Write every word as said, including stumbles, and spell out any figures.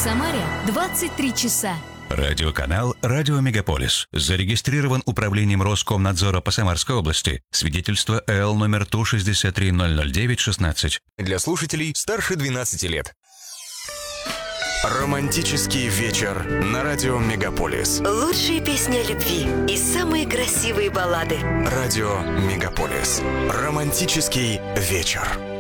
Самаре двадцать три часа. Радиоканал «Радио Мегаполис» зарегистрирован Управлением Роскомнадзора по Самарской области. Свидетельство эл номер Ту шестьдесят три ноль ноль девять шестнадцать. Для слушателей старше двенадцати лет. Романтический вечер на радио Мегаполис. Лучшие песни о любви и самые красивые баллады. Радио Мегаполис. Романтический вечер.